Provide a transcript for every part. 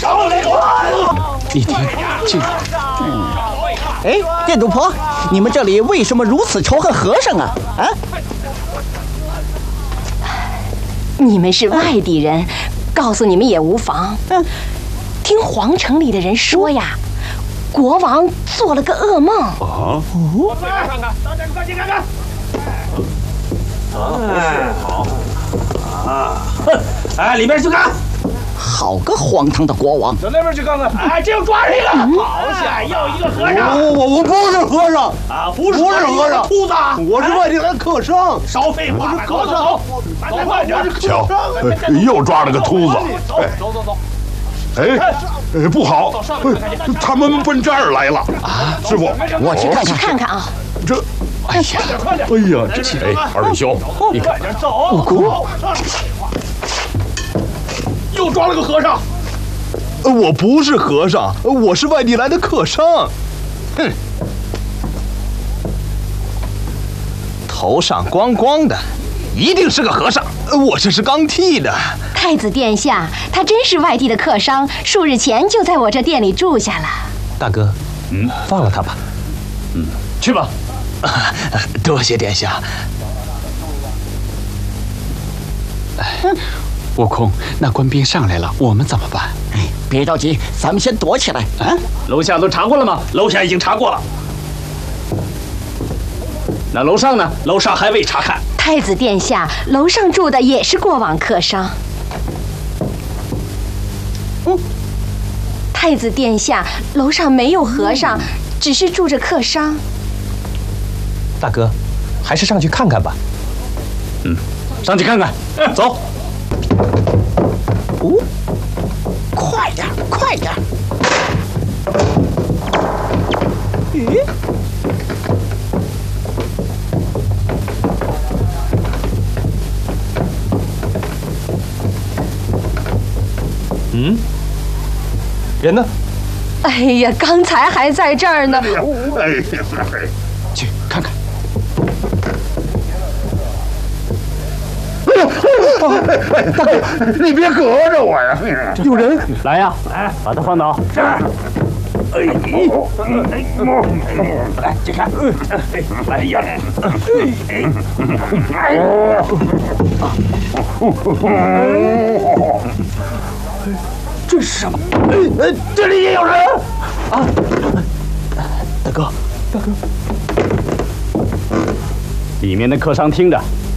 一听就…… 哎，店主婆，你们这里为什么如此仇恨和尚啊？啊？ 你们是外地人，告诉你们也无妨。听皇城里的人说呀，国王做了个噩梦。 看看，到这快去看看。好。哎，里边去看。 好个荒唐的国王！ 到那边去看看。哎，这又抓着一个，好家伙，又一个和尚。 我不是和尚啊，不是和尚，秃子， 我是外地来的客商。 少废话，走，走，快点！ 瞧，又抓了个秃子。 走。 哎，不好，他们奔这儿来了啊！师傅， 我去看看。 去看看啊！ 这，哎呀，二位兄，你看， 走，悟空，又抓了个和尚。 我不是和尚，我是外地来的客商。哼，头上光光的，一定是个和尚。我这是刚剃的。 太子殿下，他真是外地的客商，数日前就在我这店里住下了。 大哥，放了他吧。 去吧。 多谢殿下。 悟空，那官兵上来了，我们怎么办？ 别着急，咱们先躲起来。啊， 楼下都查过了吗？楼下已经查过了。那楼上呢？楼上还未查看。 太子殿下，楼上住的也是过往客商。太子殿下，楼上没有和尚，只是住着客商。 大哥，还是上去看看吧。 上去看看。走。 快点，快点！咦？ 人呢？ 哎呀，刚才还在这儿呢。 去看看。 大哥，你别隔着我呀！ 有人来呀，来，把它放倒。这儿。来，去看。哎呀！ 这是什么？ 这里也有人啊！大哥， 里面的客商听着，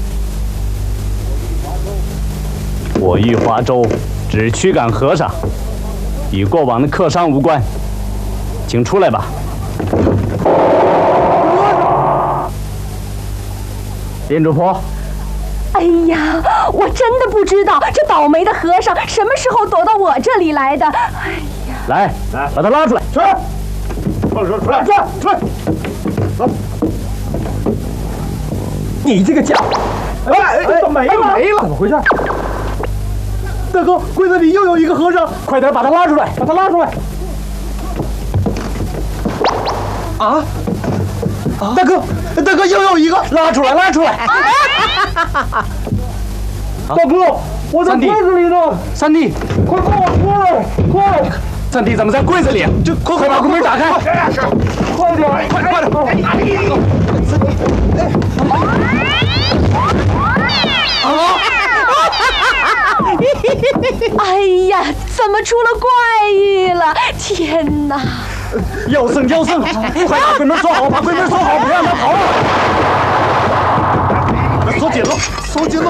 我玉华州只驱赶和尚，与过往的客商无关，请出来吧。店主婆。 哎呀，我真的不知道这倒霉的和尚什么时候躲到我这里来的。哎呀， 来，把他拉出来。出来，出来，走。 你这个家伙！ 怎么没了？ 怎么回事？ 大哥，柜子里又有一个和尚， 快点把他拉出来！啊！ 大哥，又有一个， 拉出来！ 大哥，我在柜子里呢。 三弟， 快帮我出来！快！ 三弟怎么在柜子里？快把柜门打开！ 快点！ 哎呀，怎么出了怪异了？天哪！ 妖僧，快把柜门锁好，不要让他跑了！ 锁紧了。